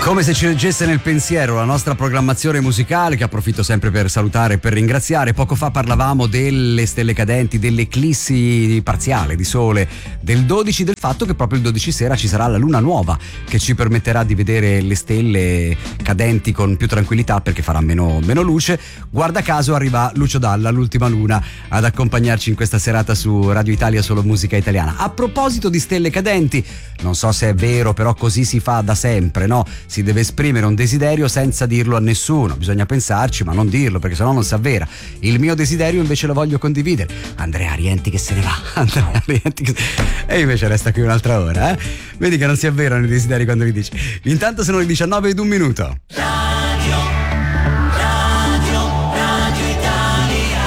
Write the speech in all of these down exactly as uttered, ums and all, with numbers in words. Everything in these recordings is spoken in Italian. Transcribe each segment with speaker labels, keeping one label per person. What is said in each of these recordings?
Speaker 1: Come se ci leggesse nel pensiero la nostra programmazione musicale, che approfitto sempre per salutare e per ringraziare. Poco fa parlavamo delle stelle cadenti, dell'eclissi parziale di sole del dodici, del fatto che proprio il dodici sera ci sarà la luna nuova che ci permetterà di vedere le stelle cadenti con più tranquillità perché farà meno, meno luce. Guarda caso arriva Lucio Dalla, l'ultima luna, ad accompagnarci in questa serata su Radio Italia Solo Musica Italiana. A proposito di stelle cadenti, non so se è vero, però così si fa da sempre, no? Si deve esprimere un desiderio senza dirlo a nessuno, bisogna pensarci ma non dirlo perché sennò non si avvera. Il mio desiderio invece lo voglio condividere. Andrea Rienti che se ne va, Andrea Rienti che... e invece resta qui un'altra ora, eh? Vedi che non si avverano i desideri quando li dici. Intanto sono le diciannove ed un minuto.
Speaker 2: Radio, radio, Radio Italia.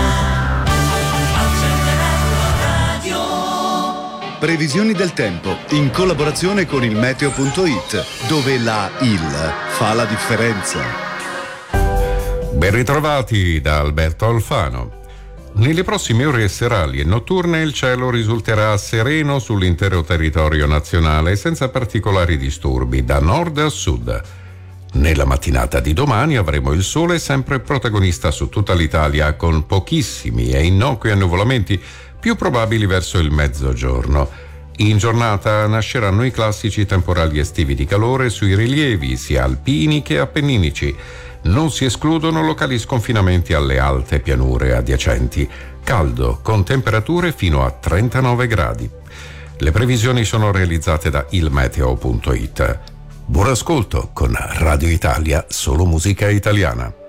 Speaker 2: Radio.
Speaker 3: Previsioni del tempo in collaborazione con il meteo punto it, dove la il fa la differenza.
Speaker 4: Ben ritrovati da Alberto Alfano. Nelle prossime ore serali e notturne il cielo risulterà sereno sull'intero territorio nazionale senza particolari disturbi da nord a sud. Nella mattinata di domani avremo il sole sempre protagonista su tutta l'Italia con pochissimi e innocui annuvolamenti più probabili verso il mezzogiorno. In giornata nasceranno i classici temporali estivi di calore sui rilievi sia alpini che appenninici. Non si escludono locali sconfinamenti alle alte pianure adiacenti. Caldo con temperature fino a trentanove gradi. Le previsioni sono realizzate da il meteo punto it. Buon ascolto con Radio Italia Solo Musica Italiana.